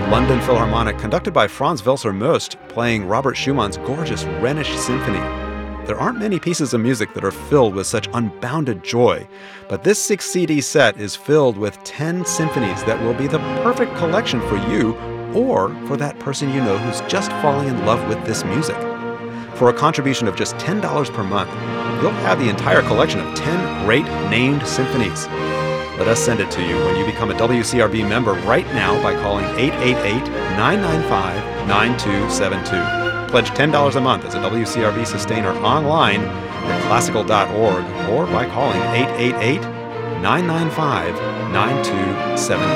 London Philharmonic, conducted by Franz Welser Möst, playing Robert Schumann's gorgeous Rhenish Symphony. There aren't many pieces of music that are filled with such unbounded joy, but this 6-CD set is filled with 10 symphonies that will be the perfect collection for you or for that person you know who's just falling in love with this music. For a contribution of just $10 per month, you'll have the entire collection of 10 great named symphonies. Let us send it to you when you become a WCRB member right now by calling 888-995-9272. Pledge $10 a month as a WCRB sustainer online at classical.org or by calling 888-995-9272.